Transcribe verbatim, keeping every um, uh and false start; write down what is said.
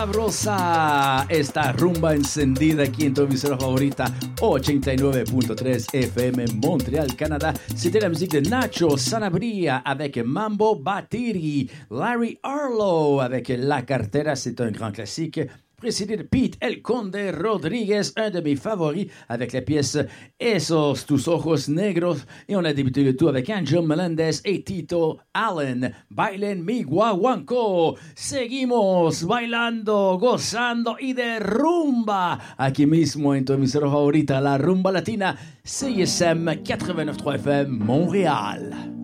Sabrosa, esta rumba encendida aquí en tu emisora favorita quatre-vingt-neuf virgule trois F M Montréal, Canada. C'était la musique de Nacho Sanabria avec Mambo Batiri, Larry Harlow avec La Cartera, c'est un grand classique. Précédé de Pete El Conde Rodriguez, un de mes favoris, avec la pièce Esos tus ojos negros. Et on a débuté le tout avec Angel Melendez et Tito Allen. Bailen mi guaguanco. Seguimos bailando, gozando y de rumba. Aquí mismo en tu emisora favorita, la rumba latina, C I S M quatre-vingt-neuf virgule trois F M, Montréal.